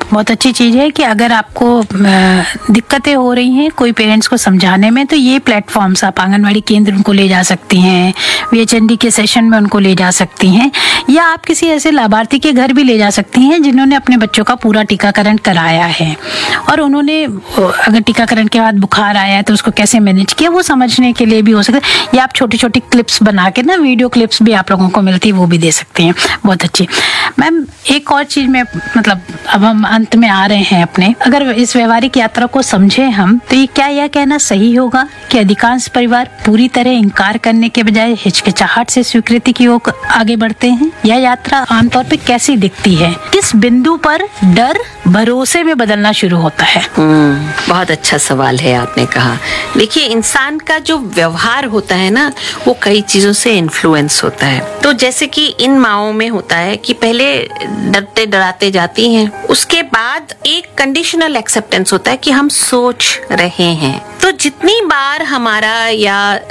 बहुत अच्छी चीज है कि अगर आपको दिक्कतें हो रही हैं कोई पेरेंट्स को समझाने में, तो ये प्लेटफॉर्म्स आप आंगनवाड़ी केंद्र उनको ले जा सकती हैं, VHND के सेशन में उनको ले जा सकती हैं, या आप किसी ऐसे लाभार्थी के घर भी ले जा सकती हैं जिन्होंने अपने बच्चों का पूरा टीकाकरण कराया है और उन्होंने अगर टीकाकरण के बाद बुखार आया है तो उसको कैसे मैनेज किया वो समझने के लिए भी हो सकता है। या आप छोटी छोटी क्लिप्स बना के ना, वीडियो क्लिप्स भी आप लोगों को मिलती है, वो भी दे सकती हैं। बहुत अच्छी। मैम एक और चीज में, मतलब अब हम अंत में आ रहे हैं अपने, अगर इस व्यवहारिक यात्रा को समझे हम, तो ये क्या यह कहना सही होगा कि अधिकांश परिवार पूरी तरह इंकार करने के बजाय हिचकिचाहट से स्वीकृति की ओर आगे बढ़ते हैं? यह यात्रा आमतौर पे कैसी दिखती है? किस बिंदु पर डर भरोसे में बदलना शुरू होता है? बहुत अच्छा सवाल है आपने कहा। देखिए, इंसान का जो व्यवहार होता है ना, वो कई चीजों से इन्फ्लुएंस होता है। तो जैसे कि इन माओं में होता है कि पहले डरते डराते जाती हैं, उसके बाद एक कंडीशनल एक्सेप्टेंस होता है कि हम सोच रहे हैं। तो जितनी बार हमारा या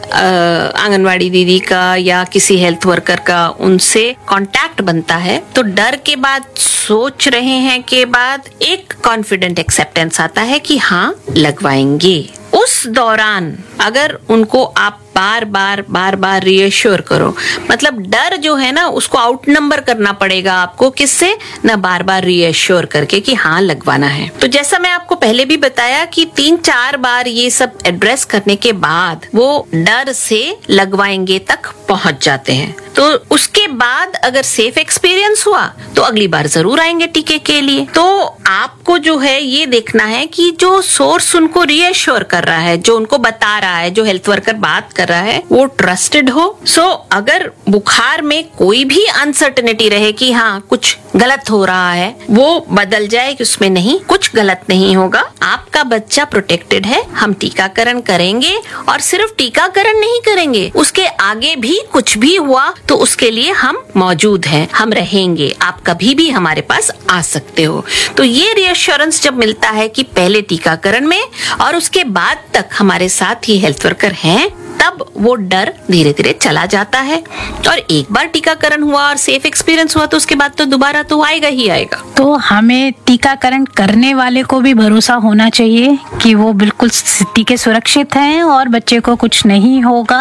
आंगनवाड़ी दीदी का या किसी हेल्थ वर्कर का उनसे कांटेक्ट बनता है, तो डर के बाद, सोच रहे हैं के बाद एक कॉन्फिडेंट एक्सेप्टेंस आता है कि हाँ लगवाएंगे। उस दौरान अगर उनको आप बार बार रीअश्योर करो, मतलब डर जो है ना उसको आउट नंबर करना पड़ेगा आपको, किससे ना, बार बार रीअश्योर करके कि हाँ लगवाना है। तो जैसा मैं आपको पहले भी बताया कि 3-4 बार ये सब एड्रेस करने के बाद वो डर से लगवाएंगे तक पहुंच जाते हैं। तो उसके बाद अगर सेफ एक्सपीरियंस हुआ तो अगली बार जरूर आएंगे टीके के लिए। तो आपको जो है ये देखना है कि जो सोर्स उनको रीअश्योर कर रहा है, जो उनको बता रहा है, जो हेल्थ वर्कर बात कर रहा है, वो ट्रस्टेड हो। अगर बुखार में कोई भी अनसर्टेनिटी रहे कि हाँ कुछ गलत हो रहा है, वो बदल जाए कि उसमें नहीं, कुछ गलत नहीं होगा, आपका बच्चा प्रोटेक्टेड है, हम टीकाकरण करेंगे और सिर्फ टीकाकरण नहीं करेंगे, उसके आगे भी कुछ भी हुआ तो उसके लिए हम मौजूद हैं, हम रहेंगे, आप कभी भी हमारे पास आ सकते हो। तो ये रिएश्योरेंस जब मिलता है कि पहले टीकाकरण में और उसके बाद तक हमारे साथ ही हेल्थ वर्कर हैं, तब वो डर धीरे धीरे चला जाता है। और एक बार टीकाकरण हुआ और सेफ एक्सपीरियंस हुआ तो उसके बाद तो दोबारा तो आएगा ही आएगा। तो हमें टीकाकरण करने वाले को भी भरोसा होना चाहिए कि वो बिल्कुल टीके सुरक्षित हैं और बच्चे को कुछ नहीं होगा,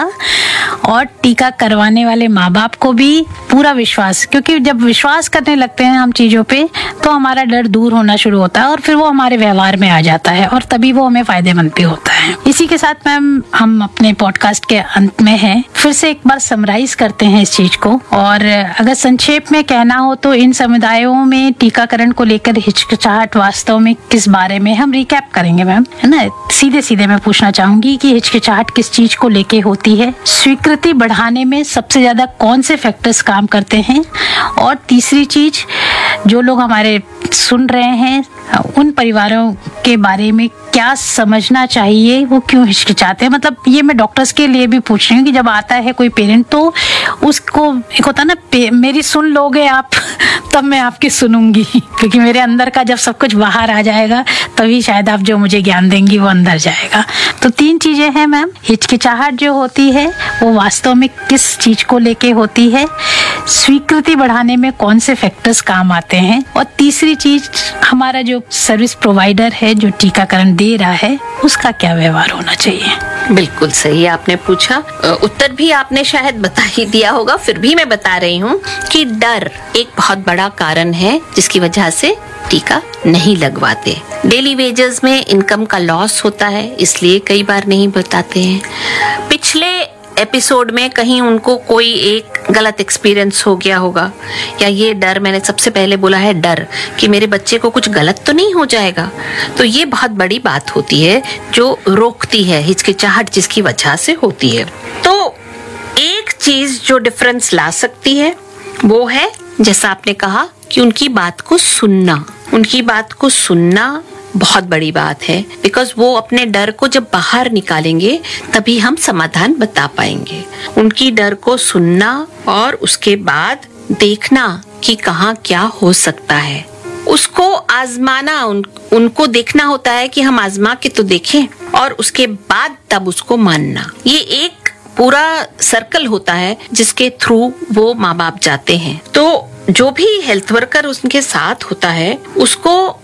और टीका करवाने वाले माँ बाप को भी पूरा विश्वास, क्योंकि जब विश्वास करने लगते हैं हम चीजों पे तो हमारा डर दूर होना शुरू होता है और फिर वो हमारे व्यवहार में आ जाता है और तभी वो हमें फायदेमंद भी होता है। इसी के साथ मैम हम अपने पॉडकास्ट के अंत में हैं, फिर से एक बार समराइज करते हैं इस चीज को, और अगर संक्षेप में कहना हो तो इन समुदायों में टीकाकरण को लेकर हिचकिचाहट वास्तव में किस बारे में, हम रिकैप करेंगे मैम, है ना। सीधे सीधे मैं पूछना चाहूंगी कि हिचकिचाहट किस चीज को लेके होती है, स्वीकृति बढ़ाने में सबसे ज्यादा कौन से फैक्टर्स काम करते हैं, और तीसरी चीज, जो लोग हमारे सुन रहे हैं उन परिवारों के बारे में क्या समझना चाहिए, वो क्यों हिचकिचाते हैं। मतलब ये मैं डॉक्टर्स के लिए भी पूछ रही हूँ कि जब आता है कोई पेरेंट तो उसको एक होता है ना, मेरी सुन लोगे आप तब मैं आपकी सुनूंगी, क्योंकि मेरे अंदर का जब सब कुछ बाहर आ जाएगा तभी शायद आप जो मुझे ज्ञान देंगी वो अंदर जाएगा। तो 3 चीजें हैं मैम, हिचकिचाहट जो होती है वो वास्तव में किस चीज को लेके होती है, स्वीकृति बढ़ाने में कौन से फैक्टर्स काम आते हैं, और तीसरी चीज हमारा जो सर्विस प्रोवाइडर है जो टीकाकरण दे रहा है उसका क्या व्यवहार होना चाहिए। बिल्कुल सही आपने पूछा, उत्तर भी आपने शायद बता ही दिया होगा, फिर भी मैं बता रही हूँ कि डर एक बहुत बड़ा कारण है जिसकी वजह से टीका नहीं लगवाते। डेली वेजेस में इनकम का लॉस होता है, इसलिए कई बार नहीं बताते हैं। पिछले एपिसोड में कहीं उनको कोई एक गलत एक्सपीरियंस हो गया होगा, या ये डर, मैंने सबसे पहले बोला है डर, कि मेरे बच्चे को कुछ गलत तो नहीं हो जाएगा, तो ये बहुत बड़ी बात होती है जो रोकती है हिचकिचाहट जिसकी वजह से होती है। तो एक चीज जो डिफरेंस ला सकती है वो है, जैसा आपने कहा, कि उनकी बात को सुनना। उनकी बात को सुनना बहुत बड़ी बात है, बिकॉज वो अपने डर को जब बाहर निकालेंगे तभी हम समाधान बता पाएंगे। उनकी डर को सुनना और उसके बाद देखना कि कहाँ क्या हो सकता है, उसको आजमाना, उनको देखना होता है कि हम आजमा के तो देखें, और उसके बाद तब उसको मानना। ये एक पूरा सर्कल होता है जिसके थ्रू वो माँ बाप जाते हैं। तो जो भी हेल्थ वर्कर उनके साथ होता है उसको